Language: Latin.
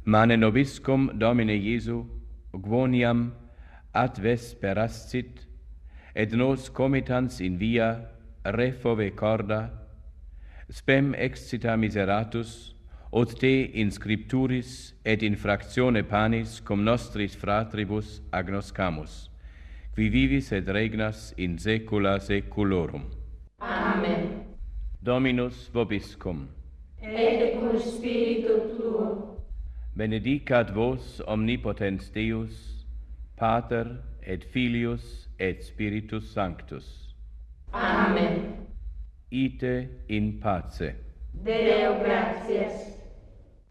Mane nobiscum Domine Iesu, quoniam ad vesperascit, et nos comitans in via refove corda, spem excita miseratus, od te in scripturis et in fractione panis cum nostris fratribus agnoscamus, qui vivis et regnas in saecula saeculorum. Amen. Dominus vobiscum. Et cum spiritu tuo. Benedicat vos omnipotens Deus, Pater et Filius et Spiritus Sanctus. Amen. Ite in pace. Deo gratias.